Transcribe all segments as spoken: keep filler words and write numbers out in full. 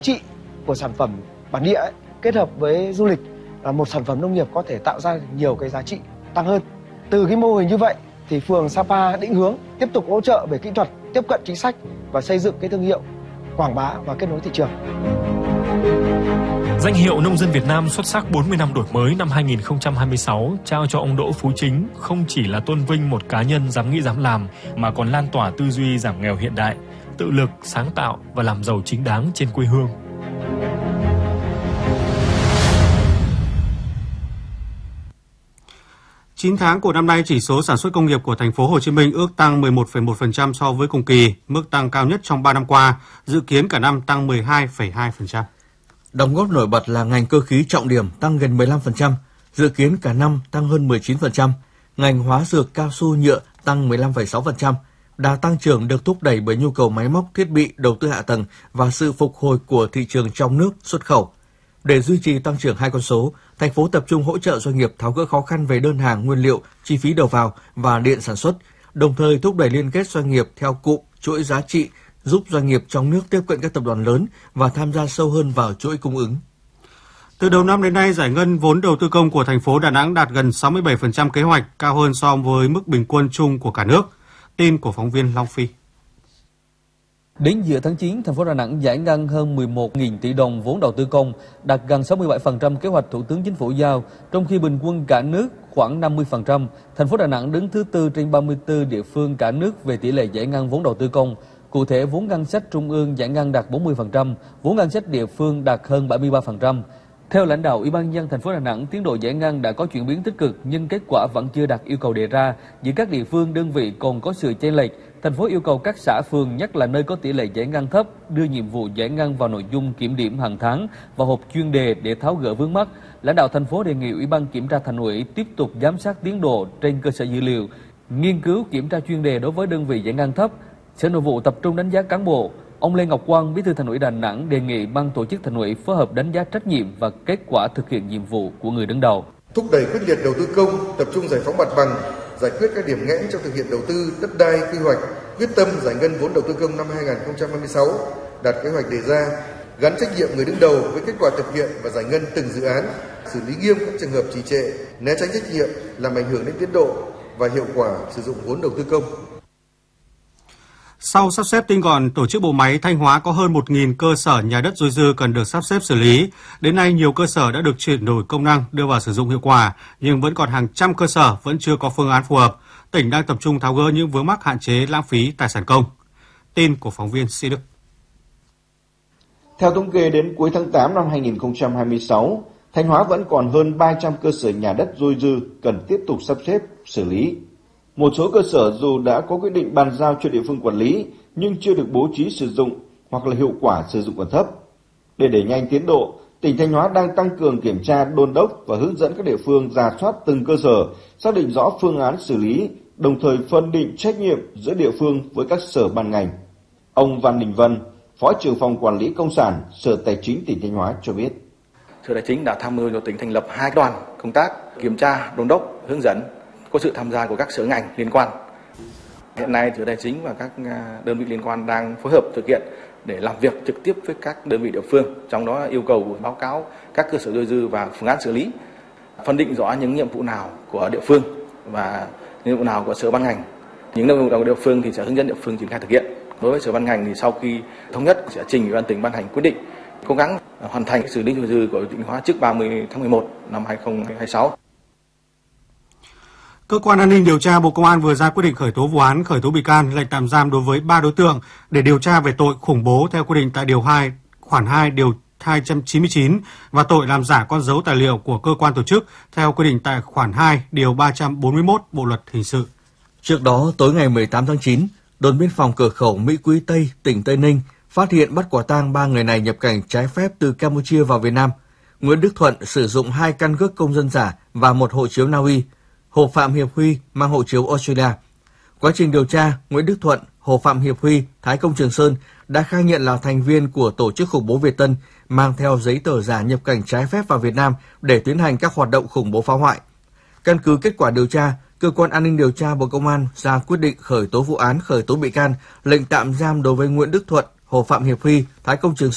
trị của sản phẩm bản địa ấy, kết hợp với du lịch là một sản phẩm nông nghiệp có thể tạo ra nhiều cái giá trị tăng hơn. Từ cái mô hình như vậy thì phường Sapa định hướng tiếp tục hỗ trợ về kỹ thuật, tiếp cận chính sách và xây dựng cái thương hiệu, quảng bá và kết nối thị trường. Danh hiệu Nông dân Việt Nam xuất sắc bốn mươi năm đổi mới năm hai nghìn không trăm hai mươi sáu trao cho ông Đỗ Phú Chính không chỉ là tôn vinh một cá nhân dám nghĩ dám làm mà còn lan tỏa tư duy giảm nghèo hiện đại, tự lực, sáng tạo và làm giàu chính đáng trên quê hương. chín tháng của năm nay, chỉ số sản xuất công nghiệp của thành phố Hồ Chí Minh ước tăng mười một phẩy một phần trăm so với cùng kỳ, mức tăng cao nhất trong ba năm qua, dự kiến cả năm tăng mười hai phẩy hai phần trăm. Đóng góp nổi bật là ngành cơ khí trọng điểm tăng gần mười lăm phần trăm, dự kiến cả năm tăng hơn mười chín phần trăm. Ngành hóa dược, cao su, nhựa tăng mười lăm phẩy sáu phần trăm. Đà tăng trưởng được thúc đẩy bởi nhu cầu máy móc, thiết bị, đầu tư hạ tầng và sự phục hồi của thị trường trong nước, xuất khẩu. Để duy trì tăng trưởng hai con số, thành phố tập trung hỗ trợ doanh nghiệp tháo gỡ khó khăn về đơn hàng, nguyên liệu, chi phí đầu vào và điện sản xuất, đồng thời thúc đẩy liên kết doanh nghiệp theo cụm chuỗi giá trị, giúp doanh nghiệp trong nước tiếp cận các tập đoàn lớn và tham gia sâu hơn vào chuỗi cung ứng. Từ đầu năm đến nay, giải ngân vốn đầu tư công của thành phố Đà Nẵng đạt gần sáu mươi bảy phần trăm kế hoạch, cao hơn so với mức bình quân chung của cả nước. Tin của phóng viên Long Phi. Đến giữa tháng chín, thành phố Đà Nẵng giải ngân hơn mười một nghìn tỷ đồng vốn đầu tư công, đạt gần sáu mươi bảy phần trăm kế hoạch Thủ tướng Chính phủ giao, trong khi bình quân cả nước khoảng năm mươi phần trăm. Thành phố Đà Nẵng đứng thứ tư trên ba mươi tư địa phương cả nước về tỷ lệ giải ngân vốn đầu tư công. Cụ thể, vốn ngân sách trung ương giải ngân đạt bốn mươi phần trăm, vốn ngân sách địa phương đạt hơn bảy mươi ba phần trăm. Theo lãnh đạo Ủy ban nhân dân thành phố Đà Nẵng, tiến độ giải ngân đã có chuyển biến tích cực nhưng kết quả vẫn chưa đạt yêu cầu đề ra. Giữa các địa phương, đơn vị còn có sự chênh lệch. Thành phố yêu cầu các xã phường, nhất là nơi có tỷ lệ giải ngân thấp, đưa nhiệm vụ giải ngân vào nội dung kiểm điểm hàng tháng và hộp chuyên đề để tháo gỡ vướng mắc. Lãnh đạo thành phố đề nghị Ủy ban Kiểm tra Thành ủy tiếp tục giám sát tiến độ trên cơ sở dữ liệu, nghiên cứu kiểm tra chuyên đề đối với đơn vị giải ngân thấp. Sở Nội vụ tập trung đánh giá cán bộ. Ông Lê Ngọc Quang, Bí thư Thành ủy Đà Nẵng đề nghị ban tổ chức Thành ủy phối hợp đánh giá trách nhiệm và kết quả thực hiện nhiệm vụ của người đứng đầu. Thúc đẩy quyết liệt đầu tư công, tập trung giải phóng mặt bằng, giải quyết các điểm nghẽn trong thực hiện đầu tư, đất đai, quy hoạch, quyết tâm giải ngân vốn đầu tư công năm hai nghìn không trăm hai mươi sáu đạt kế hoạch đề ra, gắn trách nhiệm người đứng đầu với kết quả thực hiện và giải ngân từng dự án, xử lý nghiêm các trường hợp trì trệ, né tránh trách nhiệm làm ảnh hưởng đến tiến độ và hiệu quả sử dụng vốn đầu tư công. Sau sắp xếp tinh gọn tổ chức bộ máy, Thanh Hóa có hơn một nghìn cơ sở nhà đất dôi dư cần được sắp xếp xử lý. Đến nay, nhiều cơ sở đã được chuyển đổi công năng, đưa vào sử dụng hiệu quả, nhưng vẫn còn hàng trăm cơ sở vẫn chưa có phương án phù hợp. Tỉnh đang tập trung tháo gỡ những vướng mắc hạn chế lãng phí tài sản công. Tin của phóng viên Sĩ Đức. Theo thống kê đến cuối tháng tám năm hai nghìn không trăm hai mươi sáu, Thanh Hóa vẫn còn hơn ba trăm cơ sở nhà đất dôi dư cần tiếp tục sắp xếp, xử lý. Một số cơ sở dù đã có quyết định bàn giao cho địa phương quản lý nhưng chưa được bố trí sử dụng hoặc là hiệu quả sử dụng còn thấp. Để đẩy nhanh tiến độ, tỉnh Thanh Hóa đang tăng cường kiểm tra, đôn đốc và hướng dẫn các địa phương rà soát từng cơ sở, xác định rõ phương án xử lý, đồng thời phân định trách nhiệm giữa địa phương với các sở ban ngành. Ông Văn Đình Vân, Phó trưởng phòng quản lý công sản, Sở Tài chính tỉnh Thanh Hóa cho biết. Sở Tài chính đã tham mưu cho tỉnh thành lập hai đoàn công tác kiểm tra, đôn đốc, hướng dẫn, có sự tham gia của các sở ngành liên quan. Hiện nay Sở Tài chính và các đơn vị liên quan đang phối hợp thực hiện để làm việc trực tiếp với các đơn vị địa phương, trong đó yêu cầu báo cáo các cơ sở dôi dư và phương án xử lý, phân định rõ những nhiệm vụ nào của địa phương và nhiệm vụ nào của sở ban ngành. Những nhiệm vụ nào của địa phương thì sẽ hướng dẫn địa phương triển khai thực hiện. Đối với sở ban ngành thì sau khi thống nhất sẽ trình Ủy ban tỉnh ban hành quyết định, cố gắng hoàn thành xử lý dôi dư của tỉnh Thanh Hóa trước ba mươi tháng mười một năm hai nghìn không trăm hai mươi sáu. Cơ quan An ninh điều tra Bộ Công an vừa ra quyết định khởi tố vụ án, khởi tố bị can, lệnh tạm giam đối với ba đối tượng để điều tra về tội khủng bố theo quy định tại điều hai, khoản hai, điều hai trăm chín mươi chín và tội làm giả con dấu tài liệu của cơ quan tổ chức theo quy định tại khoản hai, điều ba trăm bốn mươi mốt Bộ luật hình sự. Trước đó, tối ngày mười tám tháng chín, đồn biên phòng cửa khẩu Mỹ Quý Tây, tỉnh Tây Ninh phát hiện bắt quả tang ba người này nhập cảnh trái phép từ Campuchia vào Việt Nam. Nguyễn Đức Thuận sử dụng hai căn cước công dân giả và một hộ chiếu Na Uy. Hồ Phạm Hiệp Huy mang hộ chiếu Australia. Quá trình điều tra, Nguyễn Đức Thuận, Hồ Phạm Hiệp Huy, Thái Công Trường Sơn đã khai nhận là thành viên của tổ chức khủng bố Việt Tân, mang theo giấy tờ giả nhập cảnh trái phép vào Việt Nam để tiến hành các hoạt động khủng bố phá hoại. Căn cứ kết quả điều tra, Cơ quan An ninh điều tra Bộ Công an ra quyết định khởi tố vụ án, khởi tố bị can, lệnh tạm giam đối với Nguyễn Đức Thuận, Hồ Phạm Hiệp Huy, Thái Công Trường Sơn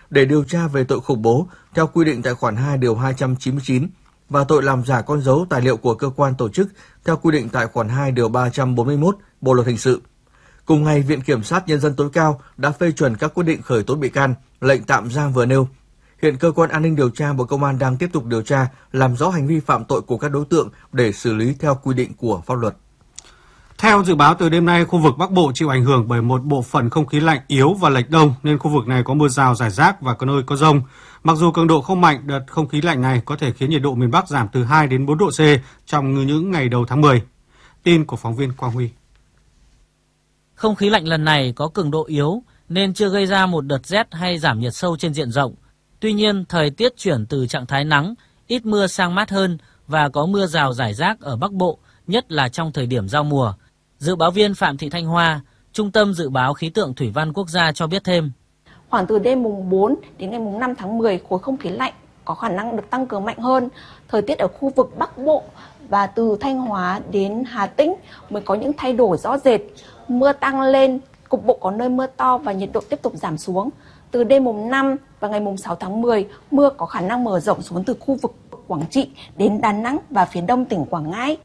để điều tra về tội khủng bố theo quy định tại khoản hai điều hai trăm chín mươi chín và tội làm giả con dấu tài liệu của cơ quan tổ chức theo quy định tại khoản hai điều ba trăm bốn mươi mốt Bộ luật hình sự. Cùng ngày, Viện Kiểm sát Nhân dân tối cao đã phê chuẩn các quyết định khởi tố bị can, lệnh tạm giam vừa nêu. Hiện Cơ quan An ninh Điều tra Bộ Công an đang tiếp tục điều tra, làm rõ hành vi phạm tội của các đối tượng để xử lý theo quy định của pháp luật. Theo dự báo, từ đêm nay, khu vực Bắc Bộ chịu ảnh hưởng bởi một bộ phận không khí lạnh yếu và lệch đông, nên khu vực này có mưa rào rải rác và có nơi có dông. Mặc dù cường độ không mạnh, đợt không khí lạnh này có thể khiến nhiệt độ miền Bắc giảm từ hai đến bốn độ C trong những ngày đầu tháng mười. Tin của phóng viên Quang Huy. Không khí lạnh lần này có cường độ yếu nên chưa gây ra một đợt rét hay giảm nhiệt sâu trên diện rộng. Tuy nhiên, thời tiết chuyển từ trạng thái nắng, ít mưa sang mát hơn và có mưa rào rải rác ở Bắc Bộ, nhất là trong thời điểm giao mùa. Dự báo viên Phạm Thị Thanh Hoa, Trung tâm Dự báo Khí tượng Thủy văn Quốc gia cho biết thêm. Khoảng từ đêm mùng bốn đến ngày mùng năm tháng mười, khối không khí lạnh có khả năng được tăng cường mạnh hơn. Thời tiết ở khu vực Bắc Bộ và từ Thanh Hóa đến Hà Tĩnh mới có những thay đổi rõ rệt. Mưa tăng lên, cục bộ có nơi mưa to và nhiệt độ tiếp tục giảm xuống. Từ đêm mùng năm và ngày mùng sáu tháng mười, mưa có khả năng mở rộng xuống từ khu vực Quảng Trị đến Đà Nẵng và phía đông tỉnh Quảng Ngãi.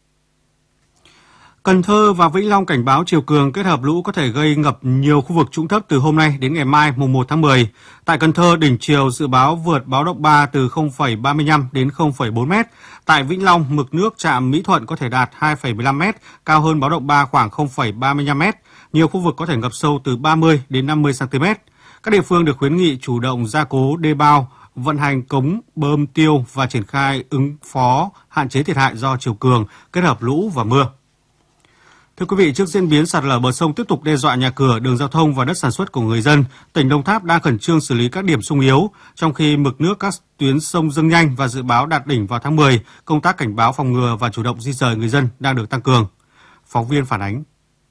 Cần Thơ và Vĩnh Long cảnh báo chiều cường kết hợp lũ có thể gây ngập nhiều khu vực trũng thấp từ hôm nay đến ngày mai mùng một tháng mười. Tại Cần Thơ, đỉnh chiều dự báo vượt báo động ba từ không phẩy ba mươi lăm đến không phẩy bốn mét. Tại Vĩnh Long, mực nước trạm Mỹ Thuận có thể đạt hai phẩy mười lăm mét, cao hơn báo động ba khoảng không phẩy ba mươi lăm mét. Nhiều khu vực có thể ngập sâu từ ba mươi đến năm mươi xăng ti mét. Các địa phương được khuyến nghị chủ động gia cố đê bao, vận hành cống, bơm tiêu và triển khai ứng phó hạn chế thiệt hại do chiều cường kết hợp lũ và mưa. Thưa quý vị, trước diễn biến sạt lở bờ sông tiếp tục đe dọa nhà cửa, đường giao thông và đất sản xuất của người dân, tỉnh Đồng Tháp đang khẩn trương xử lý các điểm xung yếu. Trong khi mực nước các tuyến sông dâng nhanh và dự báo đạt đỉnh vào tháng mười, công tác cảnh báo phòng ngừa và chủ động di dời người dân đang được tăng cường. Phóng viên phản ánh.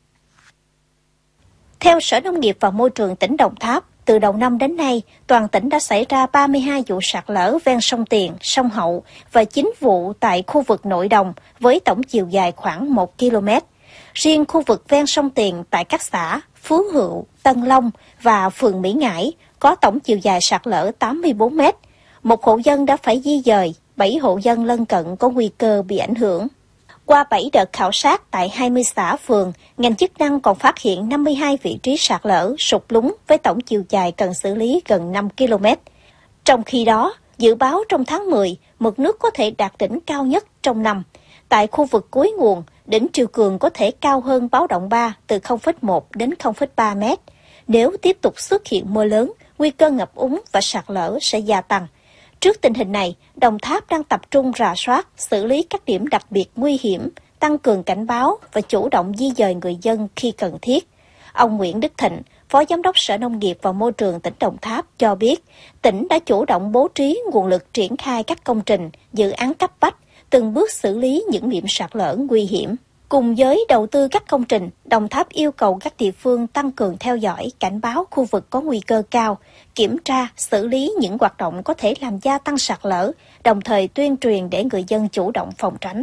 Theo Sở Nông nghiệp và Môi trường tỉnh Đồng Tháp, từ đầu năm đến nay, toàn tỉnh đã xảy ra ba mươi hai vụ sạt lở ven sông Tiền, sông Hậu và chín vụ tại khu vực nội đồng với tổng chiều dài khoảng một ki lô mét. Riêng khu vực ven sông Tiền tại các xã Phú Hữu, Tân Long và phường Mỹ Ngãi có tổng chiều dài sạt lở tám mươi bốn mét. Một hộ dân đã phải di dời, bảy hộ dân lân cận có nguy cơ bị ảnh hưởng. Qua bảy đợt khảo sát tại hai mươi xã phường, ngành chức năng còn phát hiện năm mươi hai vị trí sạt lở, sụt lún với tổng chiều dài cần xử lý gần năm ki lô mét. Trong khi đó, dự báo trong tháng mười, mực nước có thể đạt đỉnh cao nhất trong năm. Tại khu vực cuối nguồn, đỉnh triều cường có thể cao hơn báo động ba từ không phẩy một đến không phẩy ba mét. Nếu tiếp tục xuất hiện mưa lớn, nguy cơ ngập úng và sạt lở sẽ gia tăng. Trước tình hình này, Đồng Tháp đang tập trung rà soát, xử lý các điểm đặc biệt nguy hiểm, tăng cường cảnh báo và chủ động di dời người dân khi cần thiết. Ông Nguyễn Đức Thịnh, Phó Giám đốc Sở Nông nghiệp và Môi trường tỉnh Đồng Tháp cho biết, tỉnh đã chủ động bố trí nguồn lực triển khai các công trình, dự án cấp bách, từng bước xử lý những điểm sạt lở nguy hiểm. Cùng với đầu tư các công trình, Đồng Tháp yêu cầu các địa phương tăng cường theo dõi, cảnh báo khu vực có nguy cơ cao, kiểm tra, xử lý những hoạt động có thể làm gia tăng sạt lở, đồng thời tuyên truyền để người dân chủ động phòng tránh.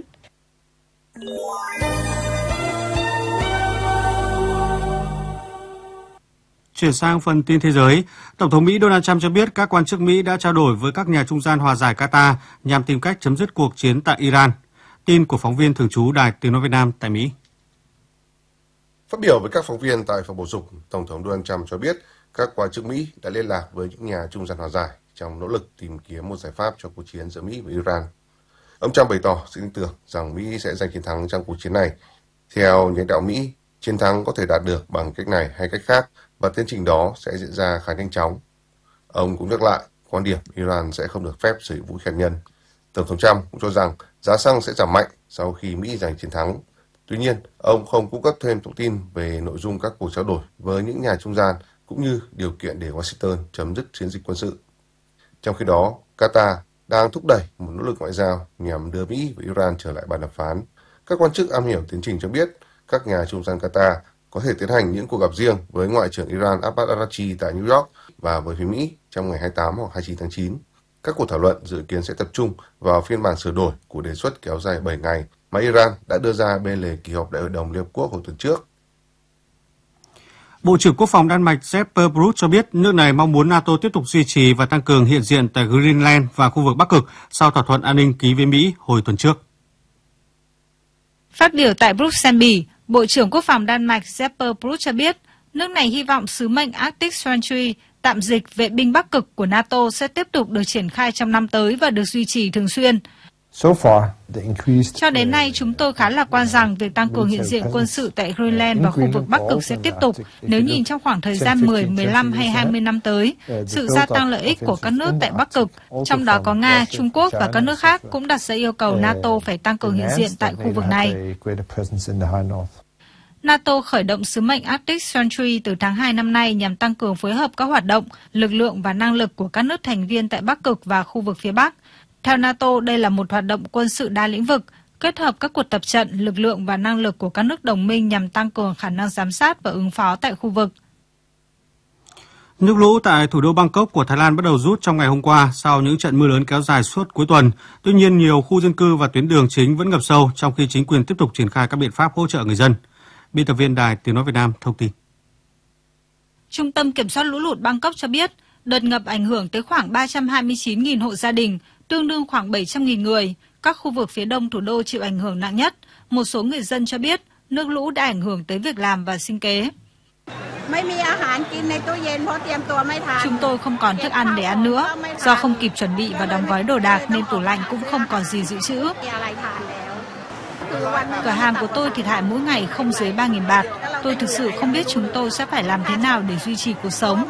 Chuyển sang phần tin thế giới, Tổng thống Mỹ Donald Trump cho biết các quan chức Mỹ đã trao đổi với các nhà trung gian hòa giải Qatar nhằm tìm cách chấm dứt cuộc chiến tại Iran. Tin của phóng viên thường trú Đài Tiếng nói Việt Nam tại Mỹ. Phát biểu với các phóng viên tại phòng bầu dục, Tổng thống Donald Trump cho biết các quan chức Mỹ đã liên lạc với những nhà trung gian hòa giải trong nỗ lực tìm kiếm một giải pháp cho cuộc chiến giữa Mỹ và Iran. Ông Trump bày tỏ sự tin tưởng rằng Mỹ sẽ giành chiến thắng trong cuộc chiến này. Theo lãnh đạo Mỹ, chiến thắng có thể đạt được bằng cách này hay cách khác và tiến trình đó sẽ diễn ra khá nhanh chóng. Ông cũng nhắc lại quan điểm Iran sẽ không được phép sử dụng vũ khí hạt nhân. Tổng thống Trump cũng cho rằng giá xăng sẽ giảm mạnh sau khi Mỹ giành chiến thắng. Tuy nhiên, ông không cung cấp thêm thông tin về nội dung các cuộc trao đổi với những nhà trung gian cũng như điều kiện để Washington chấm dứt chiến dịch quân sự. Trong khi đó, Qatar đang thúc đẩy một nỗ lực ngoại giao nhằm đưa Mỹ và Iran trở lại bàn đàm phán. Các quan chức am hiểu tiến trình cho biết các nhà trung gian Qatar có thể tiến hành những cuộc gặp riêng với Ngoại trưởng Iran Abbas Araghchi tại New York và với phía Mỹ trong ngày hai mươi tám hoặc hai mươi chín tháng chín. Các cuộc thảo luận dự kiến sẽ tập trung vào phiên bản sửa đổi của đề xuất kéo dài bảy ngày mà Iran đã đưa ra bên lề kỳ họp Đại hội đồng Liên Hợp Quốc hồi tuần trước. Bộ trưởng Quốc phòng Đan Mạch Jesper Busch cho biết nước này mong muốn NATO tiếp tục duy trì và tăng cường hiện diện tại Greenland và khu vực Bắc Cực sau thỏa thuận an ninh ký với Mỹ hồi tuần trước. Phát biểu tại Bruxelles, Bỉ, Bộ trưởng Quốc phòng Đan Mạch Jesper Busch cho biết nước này hy vọng sứ mệnh Arctic Sentry tạm dịch vệ binh Bắc Cực của NATO sẽ tiếp tục được triển khai trong năm tới và được duy trì thường xuyên. Cho đến nay, chúng tôi khá lạc quan rằng việc tăng cường hiện diện quân sự tại Greenland và khu vực Bắc Cực sẽ tiếp tục nếu nhìn trong khoảng thời gian mười, mười lăm hay hai mươi năm tới. Sự gia tăng lợi ích của các nước tại Bắc Cực, trong đó có Nga, Trung Quốc và các nước khác cũng đặt ra yêu cầu NATO phải tăng cường hiện diện tại khu vực này. NATO khởi động sứ mệnh Arctic Sentry từ tháng hai năm nay nhằm tăng cường phối hợp các hoạt động, lực lượng và năng lực của các nước thành viên tại Bắc Cực và khu vực phía Bắc. Theo NATO, đây là một hoạt động quân sự đa lĩnh vực, kết hợp các cuộc tập trận, lực lượng và năng lực của các nước đồng minh nhằm tăng cường khả năng giám sát và ứng phó tại khu vực. Nước lũ tại thủ đô Bangkok của Thái Lan bắt đầu rút trong ngày hôm qua sau những trận mưa lớn kéo dài suốt cuối tuần. Tuy nhiên, nhiều khu dân cư và tuyến đường chính vẫn ngập sâu trong khi chính quyền tiếp tục triển khai các biện pháp hỗ trợ người dân. Biên tập viên Đài Tiếng nói Việt Nam thông tin. Trung tâm Kiểm soát lũ lụt Bangkok cho biết, đợt ngập ảnh hưởng tới khoảng ba trăm hai mươi chín nghìn hộ gia đình, tương đương khoảng bảy trăm nghìn người. Các khu vực phía đông thủ đô chịu ảnh hưởng nặng nhất. Một số người dân cho biết nước lũ đã ảnh hưởng tới việc làm và sinh kế. Chúng tôi không còn thức ăn để ăn nữa. Do không kịp chuẩn bị và đóng gói đồ đạc nên tủ lạnh cũng không còn gì dự trữ. Cửa hàng của tôi thiệt hại mỗi ngày không dưới ba nghìn baht. Tôi thực sự không biết chúng tôi sẽ phải làm thế nào để duy trì cuộc sống.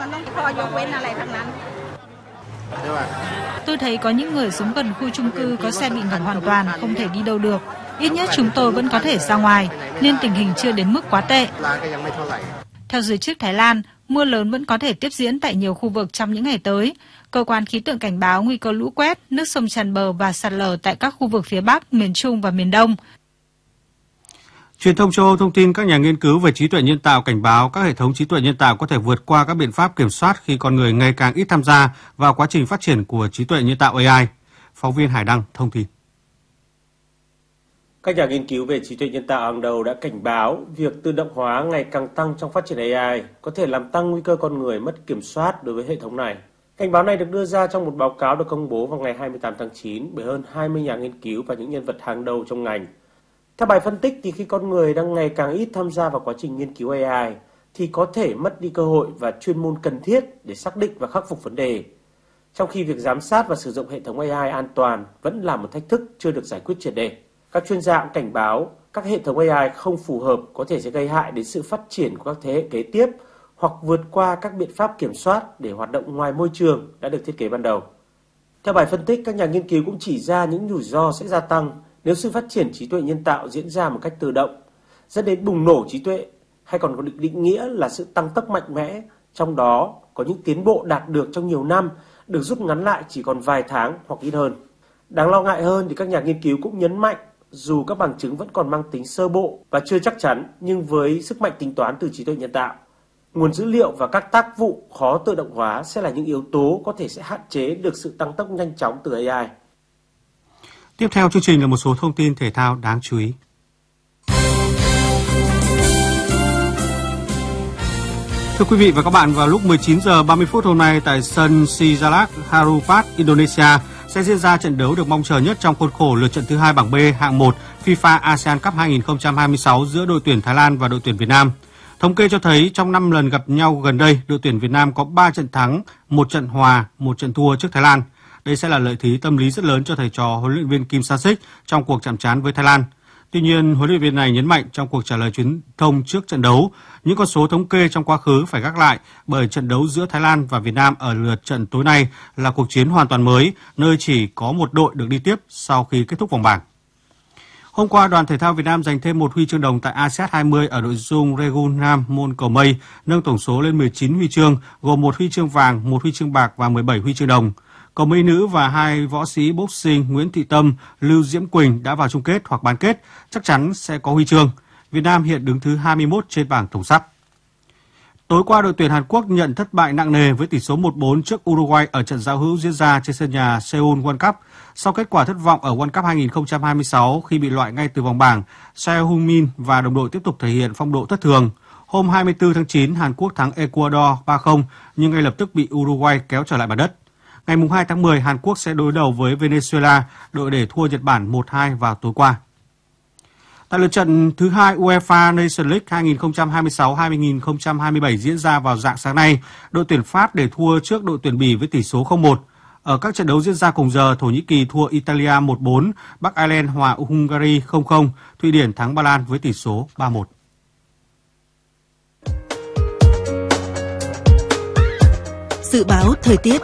Tôi thấy có những người sống gần khu chung cư có xe bị ngập hoàn toàn, không thể đi đâu được. Ít nhất chúng tôi vẫn có thể ra ngoài, nên tình hình chưa đến mức quá tệ. Theo giới chức Thái Lan, mưa lớn vẫn có thể tiếp diễn tại nhiều khu vực trong những ngày tới. Cơ quan khí tượng cảnh báo nguy cơ lũ quét, nước sông tràn bờ và sạt lở tại các khu vực phía Bắc, miền Trung và miền Đông. Truyền thông châu Âu thông tin các nhà nghiên cứu về trí tuệ nhân tạo cảnh báo các hệ thống trí tuệ nhân tạo có thể vượt qua các biện pháp kiểm soát khi con người ngày càng ít tham gia vào quá trình phát triển của trí tuệ nhân tạo a i. Phóng viên Hải Đăng thông tin. Các nhà nghiên cứu về trí tuệ nhân tạo hàng đầu đã cảnh báo việc tự động hóa ngày càng tăng trong phát triển a i có thể làm tăng nguy cơ con người mất kiểm soát đối với hệ thống này. Cảnh báo này được đưa ra trong một báo cáo được công bố vào ngày hai mươi tám tháng chín bởi hơn hai mươi nhà nghiên cứu và những nhân vật hàng đầu trong ngành. Theo bài phân tích thì khi con người đang ngày càng ít tham gia vào quá trình nghiên cứu a i thì có thể mất đi cơ hội và chuyên môn cần thiết để xác định và khắc phục vấn đề. Trong khi việc giám sát và sử dụng hệ thống a i an toàn vẫn là một thách thức chưa được giải quyết triệt để. Các chuyên gia cũng cảnh báo các hệ thống a i không phù hợp có thể sẽ gây hại đến sự phát triển của các thế hệ kế tiếp hoặc vượt qua các biện pháp kiểm soát để hoạt động ngoài môi trường đã được thiết kế ban đầu. Theo bài phân tích, các nhà nghiên cứu cũng chỉ ra những rủi ro sẽ gia tăng nếu sự phát triển trí tuệ nhân tạo diễn ra một cách tự động, dẫn đến bùng nổ trí tuệ, hay còn có được định nghĩa là sự tăng tốc mạnh mẽ, trong đó có những tiến bộ đạt được trong nhiều năm được rút ngắn lại chỉ còn vài tháng hoặc ít hơn. Đáng lo ngại hơn thì các nhà nghiên cứu cũng nhấn mạnh dù các bằng chứng vẫn còn mang tính sơ bộ và chưa chắc chắn, nhưng với sức mạnh tính toán từ trí tuệ nhân tạo, nguồn dữ liệu và các tác vụ khó tự động hóa sẽ là những yếu tố có thể sẽ hạn chế được sự tăng tốc nhanh chóng từ a i. Tiếp theo chương trình là một số thông tin thể thao đáng chú ý. Thưa quý vị và các bạn, vào lúc mười chín giờ ba mươi phút hôm nay tại sân Sijalak Harupat, Indonesia sẽ diễn ra trận đấu được mong chờ nhất trong khuôn khổ lượt trận thứ hai bảng B hạng một FIFA ASEAN Cup hai không hai sáu giữa đội tuyển Thái Lan và đội tuyển Việt Nam. Thống kê cho thấy trong năm lần gặp nhau gần đây, đội tuyển Việt Nam có ba trận thắng, một trận hòa, một trận thua trước Thái Lan. Đây sẽ là lợi thế tâm lý rất lớn cho thầy trò huấn luyện viên Kim Sa-sik trong cuộc chạm trán với Thái Lan. Tuy nhiên, huấn luyện viên này nhấn mạnh trong cuộc trả lời truyền thông trước trận đấu, những con số thống kê trong quá khứ phải gác lại bởi trận đấu giữa Thái Lan và Việt Nam ở lượt trận tối nay là cuộc chiến hoàn toàn mới, nơi chỉ có một đội được đi tiếp sau khi kết thúc vòng bảng. Hôm qua, đoàn thể thao Việt Nam giành thêm một huy chương đồng tại a sê an hai mươi ở nội dung regu nam môn cầu mây, nâng tổng số lên mười chín huy chương, gồm một huy chương vàng, một huy chương bạc và mười bảy huy chương đồng. Cầu mây nữ và hai võ sĩ boxing Nguyễn Thị Tâm, Lưu Diễm Quỳnh đã vào chung kết hoặc bán kết, chắc chắn sẽ có huy chương. Việt Nam hiện đứng thứ hai mươi mốt trên bảng tổng sắp. Tối qua, đội tuyển Hàn Quốc nhận thất bại nặng nề với tỷ số một bốn trước Uruguay ở trận giao hữu diễn ra trên sân nhà Seoul World Cup. Sau kết quả thất vọng ở World Cup hai không hai sáu khi bị loại ngay từ vòng bảng, Seo Heung-min và đồng đội tiếp tục thể hiện phong độ thất thường. Hôm hai mươi tư tháng chín, Hàn Quốc thắng Ecuador ba không nhưng ngay lập tức bị Uruguay kéo trở lại mặt đất. Ngày hai tháng mười, Hàn Quốc sẽ đối đầu với Venezuela, đội để thua Nhật Bản một hai vào tối qua. Tại lượt trận thứ hai UEFA Nations League hai nghìn không trăm hai mươi sáu hai nghìn không trăm hai mươi bảy diễn ra vào rạng sáng nay, đội tuyển Pháp để thua trước đội tuyển Bỉ với tỷ số không một. Ở các trận đấu diễn ra cùng giờ, Thổ Nhĩ Kỳ thua Italia một bốn, Bắc Ireland hòa Hungary không không, Thụy Điển thắng Ba Lan với tỷ số ba một. Dự báo thời tiết.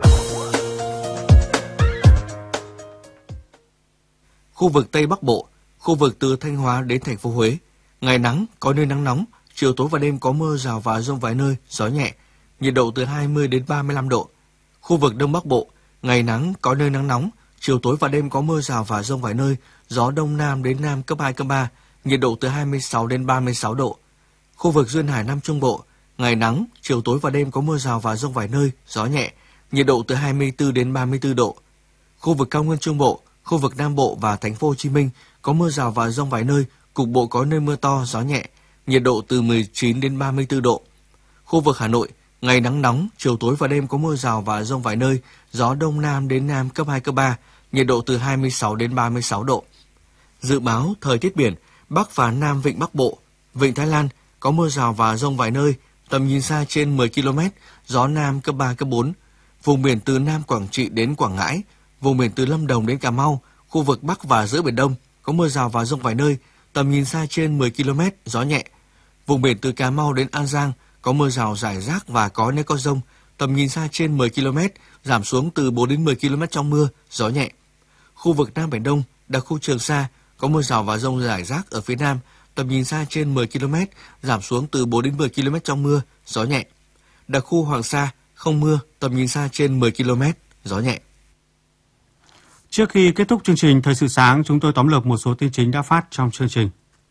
Khu vực Tây Bắc Bộ, khu vực từ Thanh Hóa đến thành phố Huế, ngày nắng, có nơi nắng nóng, chiều tối và đêm có mưa rào và dông vài nơi, gió nhẹ, nhiệt độ từ hai mươi đến ba mươi lăm độ. Khu vực Đông Bắc Bộ, ngày nắng, có nơi nắng nóng, chiều tối và đêm có mưa rào và dông vài nơi, gió Đông Nam đến Nam cấp hai, cấp ba, nhiệt độ từ hai mươi sáu đến ba mươi sáu độ. Khu vực Duyên Hải Nam Trung Bộ, ngày nắng, chiều tối và đêm có mưa rào và dông vài nơi, gió nhẹ, nhiệt độ từ hai mươi tư đến ba mươi tư độ. Khu vực Cao Nguyên Trung Bộ, khu vực Nam Bộ và thành phố Hồ Chí Minh có mưa rào và dông vài nơi, cục bộ có nơi mưa to, gió nhẹ, nhiệt độ từ mười chín đến ba mươi tư độ. Khu vực Hà Nội, ngày nắng nóng, chiều tối và đêm có mưa rào và dông vài nơi, gió Đông Nam đến Nam cấp hai, cấp ba, nhiệt độ từ hai mươi sáu đến ba mươi sáu độ. Dự báo thời tiết biển, Bắc và Nam Vịnh Bắc Bộ, Vịnh Thái Lan có mưa rào và dông vài nơi, tầm nhìn xa trên mười ki lô mét, gió Nam cấp ba, cấp bốn. Vùng biển từ Nam Quảng Trị đến Quảng Ngãi, vùng biển từ Lâm Đồng đến Cà Mau, khu vực Bắc và giữa Biển Đông có mưa rào và dông vài nơi, tầm nhìn xa trên mười ki lô mét, gió nhẹ. Vùng biển từ Cà Mau đến An Giang có mưa rào rải rác và có nơi có dông, tầm nhìn xa trên mười ki lô mét, giảm xuống từ bốn đến mười ki lô mét trong mưa, gió nhẹ. Khu vực Nam Biển Đông, đặc khu Trường Sa có mưa rào và dông rải rác ở phía Nam, tầm nhìn xa trên mười ki lô mét, giảm xuống từ bốn đến mười ki lô mét trong mưa, gió nhẹ. Đặc khu Hoàng Sa không mưa, tầm nhìn xa trên mười ki lô mét, gió nhẹ. Trước khi kết thúc chương trình Thời sự sáng, chúng tôi tóm lược một số tin chính đã phát trong chương trình.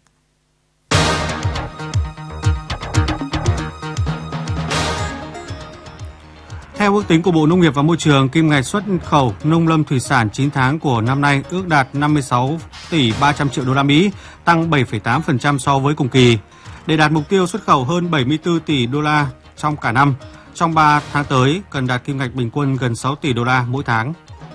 Theo ước tính của Bộ Nông nghiệp và Môi trường, kim ngạch xuất khẩu nông lâm thủy sản chín tháng của năm nay ước đạt năm mươi sáu tỷ ba trăm triệu đô la Mỹ, tăng bảy phẩy tám phần trăm so với cùng kỳ. Để đạt mục tiêu xuất khẩu hơn bảy mươi tư tỷ đô la trong cả năm, trong ba tháng tới cần đạt kim ngạch bình quân gần sáu tỷ đô la mỗi tháng.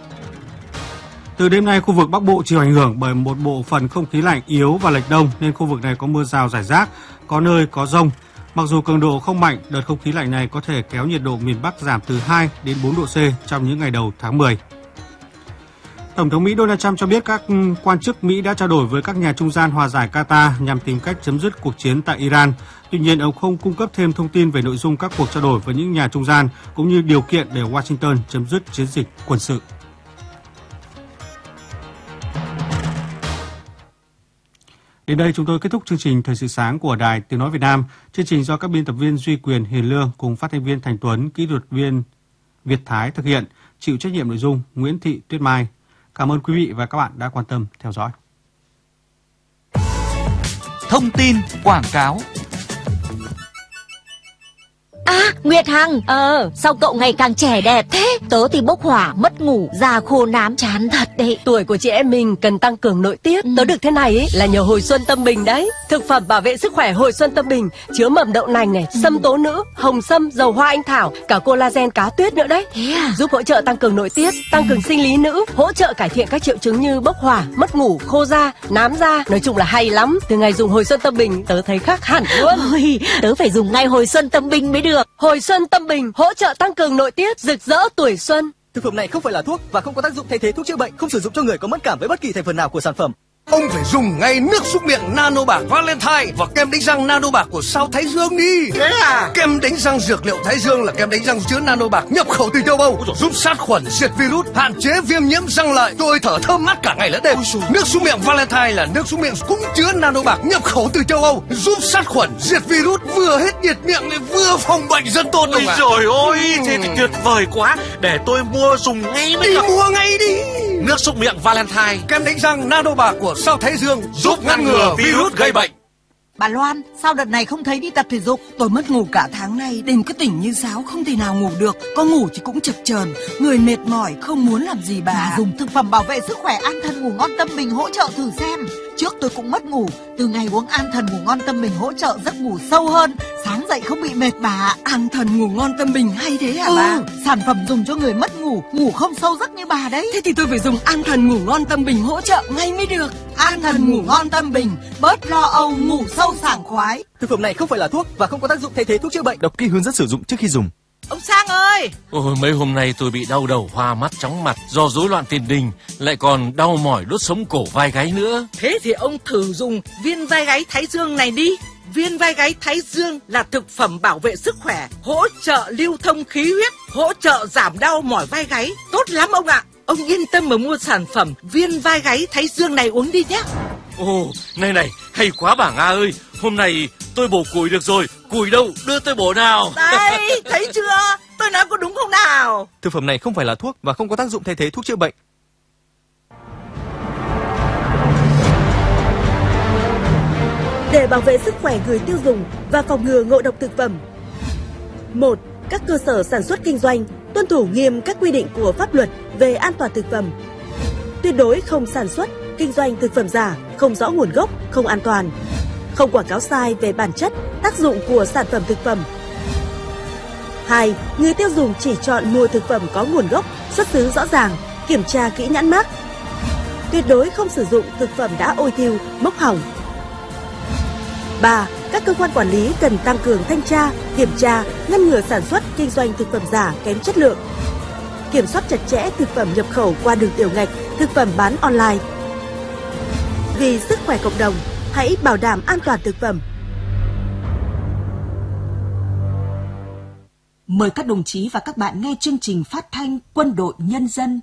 Từ đêm nay, khu vực Bắc Bộ chịu ảnh hưởng bởi một bộ phận không khí lạnh yếu và lệch đông nên khu vực này có mưa rào rải rác, có nơi có dông. Mặc dù cường độ không mạnh, đợt không khí lạnh này có thể kéo nhiệt độ miền Bắc giảm từ hai đến bốn độ C trong những ngày đầu tháng mười. Tổng thống Mỹ Donald Trump cho biết các quan chức Mỹ đã trao đổi với các nhà trung gian hòa giải Qatar nhằm tìm cách chấm dứt cuộc chiến tại Iran. Tuy nhiên, ông không cung cấp thêm thông tin về nội dung các cuộc trao đổi với những nhà trung gian cũng như điều kiện để Washington chấm dứt chiến dịch quân sự. Đến đây chúng tôi kết thúc chương trình Thời sự sáng của Đài Tiếng Nói Việt Nam. Chương trình do các biên tập viên Duy Quyền, Hiền Lương cùng phát thanh viên Thành Tuấn, kỹ thuật viên Việt Thái thực hiện, chịu trách nhiệm nội dung Nguyễn Thị Tuyết Mai. Cảm ơn quý vị và các bạn đã quan tâm theo dõi. Thông tin quảng cáo. À, Nguyệt Hằng, ờ, sao cậu ngày càng trẻ đẹp thế? Tớ thì bốc hỏa, mất ngủ, da khô nám, chán thật đấy. Tuổi của chị em mình cần tăng cường nội tiết. Ừ. Tớ được thế này ấy, là nhờ Hồi Xuân Tâm Bình đấy. Thực phẩm bảo vệ sức khỏe Hồi Xuân Tâm Bình chứa mầm đậu nành này, ừ. sâm tố nữ, hồng sâm, dầu hoa anh thảo, cả collagen cá tuyết nữa đấy. Thế à? Giúp hỗ trợ tăng cường nội tiết, tăng cường sinh lý nữ, hỗ trợ cải thiện các triệu chứng như bốc hỏa, mất ngủ, khô da, nám da. Nói chung là hay lắm. Từ ngày dùng Hồi Xuân Tâm Bình, tớ thấy khác hẳn luôn. Ôi, tớ phải dùng ngay Hồi Xuân Tâm Bình mới được. Hồi Xuân Tâm Bình hỗ trợ tăng cường nội tiết, rực rỡ tuổi xuân. Thực phẩm này không phải là thuốc và không có tác dụng thay thế thuốc chữa bệnh, không sử dụng cho người có mất cảm với bất kỳ thành phần nào của sản phẩm. Ông phải dùng ngay nước súc miệng Nano Bạc Valentine và kem đánh răng Nano Bạc của Sao Thái Dương đi. Thế à? Kem đánh răng dược liệu Thái Dương là kem đánh răng chứa Nano Bạc nhập khẩu từ châu Âu, giúp sát khuẩn, diệt virus, hạn chế viêm nhiễm răng lợi. Tôi thở thơm mát cả ngày lẫn đêm. Nước súc miệng Valentine là nước súc miệng cũng chứa Nano Bạc nhập khẩu từ châu Âu, giúp sát khuẩn, diệt virus, vừa hết nhiệt miệng lại vừa phòng bệnh rất tốt. Ôi trời ơi, thế thì tuyệt vời quá. Để tôi mua dùng ngay mới được. Đi mua ngay đi. Nước súc miệng Valentine, kem đánh răng Nano Bạc của Sao Thái Dương giúp ngăn ngừa virus gây bệnh. Bà Loan, sao đợt này không thấy đi tập thể dục? Tôi mất ngủ cả tháng nay, đêm cứ tỉnh như sáo, không thể nào ngủ được. Có ngủ thì cũng chực chờn, người mệt mỏi, không muốn làm gì bà. Bà dùng thực phẩm bảo vệ sức khỏe An Thân Ngủ Ngon Tâm Bình hỗ trợ thử xem. Trước tôi cũng mất ngủ, từ ngày uống An Thần Ngủ Ngon Tâm Bình hỗ trợ giấc ngủ sâu hơn, sáng dậy không bị mệt bà ạ. An Thần Ngủ Ngon Tâm Bình hay thế hả ừ, bà? Sản phẩm dùng cho người mất ngủ, ngủ không sâu giấc như bà đấy. Thế thì tôi phải dùng An Thần Ngủ Ngon Tâm Bình hỗ trợ ngay mới được. An Thần Ngủ Ngon Tâm Bình, bớt lo âu, ngủ sâu sảng khoái. Thực phẩm này không phải là thuốc và không có tác dụng thay thế thuốc chữa bệnh. Đọc kỹ hướng dẫn sử dụng trước khi dùng. Ông Sang ơi! Ôi, mấy hôm nay tôi bị đau đầu, hoa mắt, chóng mặt do rối loạn tiền đình, lại còn đau mỏi đốt sống cổ vai gáy nữa. Thế thì ông thử dùng viên vai gáy Thái Dương này đi. Viên vai gáy Thái Dương là thực phẩm bảo vệ sức khỏe, hỗ trợ lưu thông khí huyết, hỗ trợ giảm đau mỏi vai gáy. Tốt lắm ông ạ. Ông yên tâm mà mua sản phẩm viên vai gáy Thái Dương này uống đi nhé. Ồ, này này, hay quá bà Nga ơi. Hôm nay tôi bổ củi được rồi. Củi đâu, đưa tôi bổ nào. Đây, thấy chưa? Tôi nói có đúng không nào? Thực phẩm này không phải là thuốc và không có tác dụng thay thế thuốc chữa bệnh. Để bảo vệ sức khỏe người tiêu dùng và phòng ngừa ngộ độc thực phẩm. một. Các cơ sở sản xuất kinh doanh tuân thủ nghiêm các quy định của pháp luật về an toàn thực phẩm. Tuyệt đối không sản xuất, kinh doanh thực phẩm giả, không rõ nguồn gốc, không an toàn. Không quảng cáo sai về bản chất, tác dụng của sản phẩm thực phẩm. hai. Người tiêu dùng chỉ chọn mua thực phẩm có nguồn gốc, xuất xứ rõ ràng, kiểm tra kỹ nhãn mác. Tuyệt đối không sử dụng thực phẩm đã ôi thiêu, mốc hỏng. ba. Các cơ quan quản lý cần tăng cường thanh tra, kiểm tra, ngăn ngừa sản xuất, kinh doanh thực phẩm giả kém chất lượng. Kiểm soát chặt chẽ thực phẩm nhập khẩu qua đường tiểu ngạch, thực phẩm bán online. Vì sức khỏe cộng đồng, hãy bảo đảm an toàn thực phẩm. Mời các đồng chí và các bạn nghe chương trình phát thanh Quân đội Nhân dân.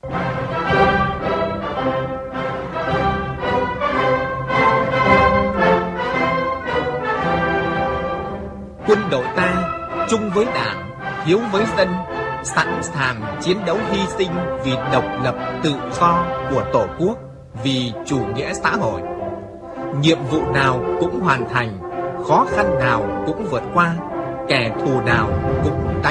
Quân đội ta chung với Đảng, hiếu với dân, sẵn sàng chiến đấu hy sinh vì độc lập tự do của Tổ quốc, vì chủ nghĩa xã hội. Nhiệm vụ nào cũng hoàn thành, khó khăn nào cũng vượt qua, kẻ thù nào cũng